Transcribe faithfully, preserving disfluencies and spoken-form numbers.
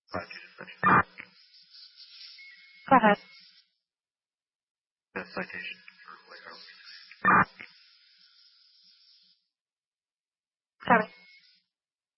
Glad you just mentioned that. Go ahead. The citation for like, Sorry.